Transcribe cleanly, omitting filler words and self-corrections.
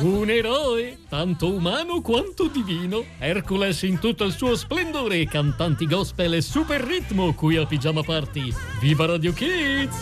Un eroe, tanto umano quanto divino. Hercules in tutto il suo splendore, cantanti gospel e super ritmo qui a Pigiama Party. Viva Radio Kids!